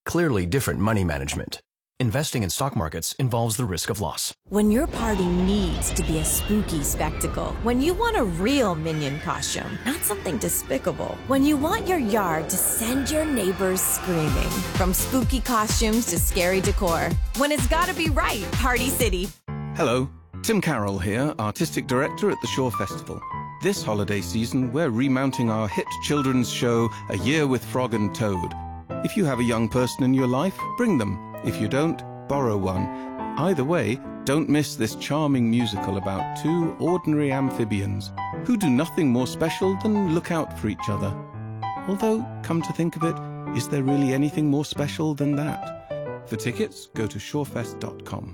clearly different money management. Investing in stock markets involves the risk of loss. When your party needs to be a spooky spectacle, when you want a real Minion costume, not something despicable, when you want your yard to send your neighbors screaming, from spooky costumes to scary decor, when it's gotta be right, Party City. Hello, Tim Carroll here, Artistic Director at the Shore Festival. This holiday season, we're remounting our hit children's show, A Year with Frog and Toad. If you have a young person in your life, bring them. If you don't, borrow one. Either way, don't miss this charming musical about two ordinary amphibians who do nothing more special than look out for each other. Although, come to think of it, is there really anything more special than that? For tickets, go to shorefest.com.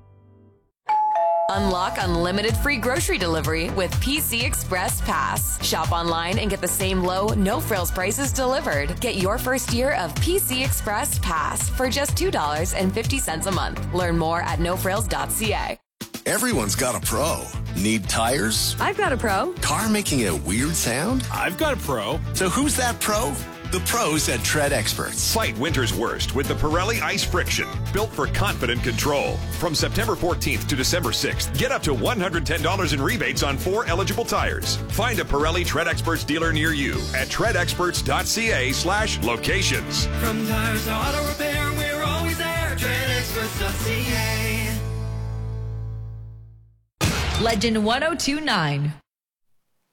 Unlock unlimited free grocery delivery with PC Express Pass. Shop online and get the same low, no-frills prices delivered. Get your first year of PC Express Pass for just $2.50 a month. Learn more at nofrills.ca. Everyone's got a pro. Need tires? I've got a pro. Car making a weird sound? I've got a pro. So who's that pro? The pros at Tread Experts. Fight winter's worst with the Pirelli Ice Friction, built for confident control. From September 14th to December 6th, get up to $110 in rebates on 4 eligible tires. Find a Pirelli Tread Experts dealer near you at treadexperts.ca/locations. From tires to auto repair, we're always there. treadexperts.ca. Legend 1029.